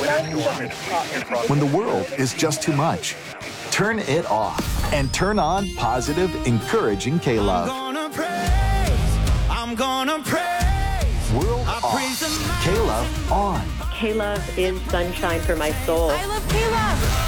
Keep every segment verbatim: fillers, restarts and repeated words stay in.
When the world is just too much, turn it off and turn on positive, encouraging K-Love. I'm gonna praise, I'm gonna praise. World off, K-Love on. K-Love is sunshine for my soul. I love K-Love.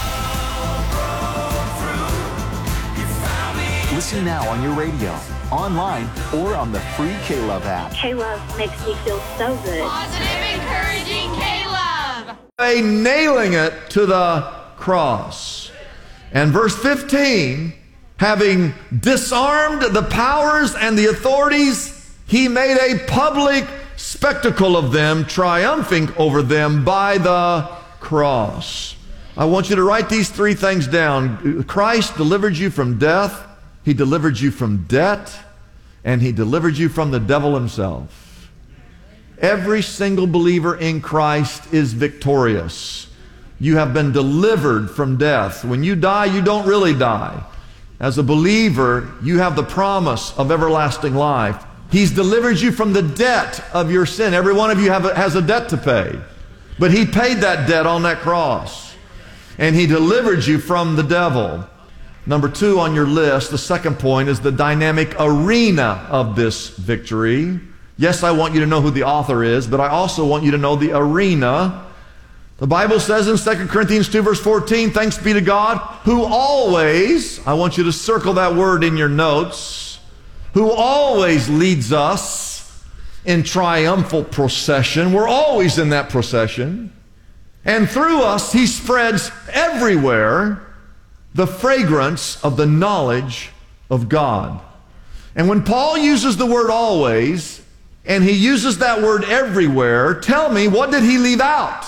Listen now on your radio, online, or on the free K-Love app. K-Love makes me feel so good. Positive, encouraging K-Love. A nailing it to the cross. And verse fifteen, having disarmed the powers and the authorities, he made a public spectacle of them, triumphing over them by the cross. I want you to write these three things down. Christ delivered you from death, he delivered you from debt, and he delivered you from the devil himself. Every single believer in Christ is victorious. You have been delivered from death. When you die, you don't really die. As a believer, you have the promise of everlasting life. He's delivered you from the debt of your sin. Every one of you have a, has a debt to pay. But he paid that debt on that cross. And he delivered you from the devil. Number two on your list, the second point, is the dynamic arena of this victory. Yes, I want you to know who the author is, but I also want you to know the arena. The Bible says in Second Corinthians two, verse fourteen, thanks be to God, who always, I want you to circle that word in your notes, who always leads us in triumphal procession. We're always in that procession. And through us, he spreads everywhere the fragrance of the knowledge of God. And when Paul uses the word always, and he uses that word everywhere, tell me, what did he leave out?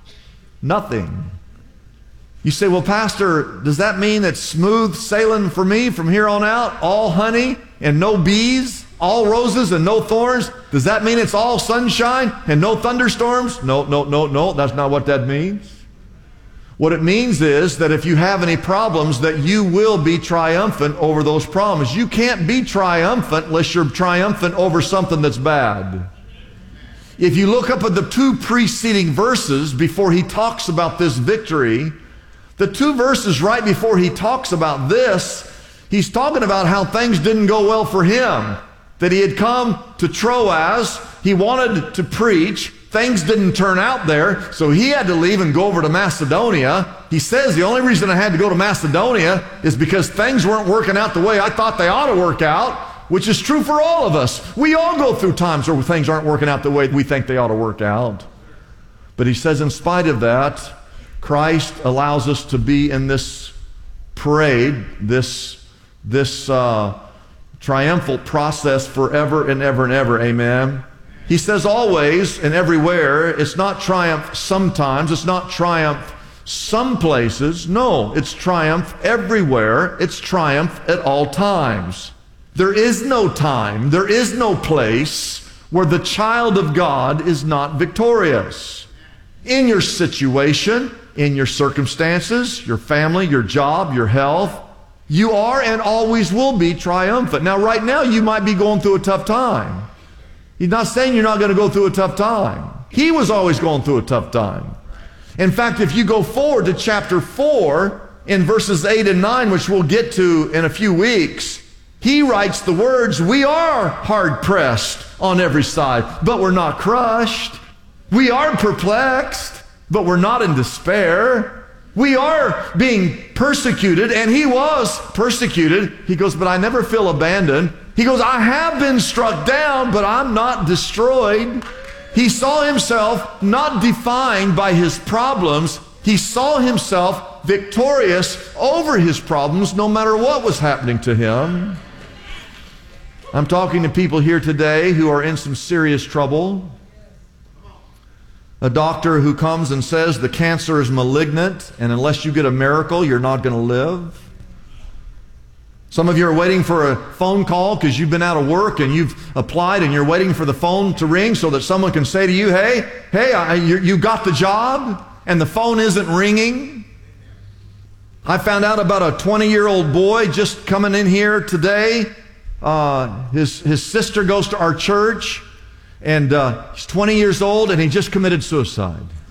Nothing. You say, well, Pastor, does that mean it's smooth sailing for me from here on out? All honey and no bees? All roses and no thorns? Does that mean it's all sunshine and no thunderstorms? No, no, no, no. That's not what that means. What it means is that if you have any problems, that you will be triumphant over those problems. You can't be triumphant unless you're triumphant over something that's bad. If you look up at the two preceding verses before he talks about this victory, the two verses right before he talks about this, he's talking about how things didn't go well for him. That he had come to Troas, he wanted to preach, things didn't turn out there, so he had to leave and go over to Macedonia. He says the only reason I had to go to Macedonia is because things weren't working out the way I thought they ought to work out, which is true for all of us. We all go through times where things aren't working out the way we think they ought to work out. But he says in spite of that, Christ allows us to be in this parade, this, this uh, triumphal process forever and ever and ever. Amen. He says always and everywhere. It's not triumph sometimes. It's not triumph some places. No, it's triumph everywhere. It's triumph at all times. There is no time, there is no place where the child of God is not victorious. In your situation, in your circumstances, your family, your job, your health, you are and always will be triumphant. Now, right now, you might be going through a tough time. He's not saying you're not going to go through a tough time. He was always going through a tough time. In fact, if you go forward to chapter four, in verses eight and nine, which we'll get to in a few weeks, he writes the words, we are hard-pressed on every side, but we're not crushed. We are perplexed, but we're not in despair. We are being persecuted, and he was persecuted. He goes, but I never feel abandoned. He goes, I have been struck down, but I'm not destroyed. He saw himself not defined by his problems. He saw himself victorious over his problems no matter what was happening to him. I'm talking to people here today who are in some serious trouble. A doctor who comes and says the cancer is malignant, and unless you get a miracle, you're not going to live. Some of you are waiting for a phone call because you've been out of work and you've applied and you're waiting for the phone to ring so that someone can say to you, hey, hey, I, you, you got the job, and the phone isn't ringing. I found out about a twenty-year-old boy just coming in here today. Uh, his, his sister goes to our church, and uh, he's twenty years old, and he just committed suicide.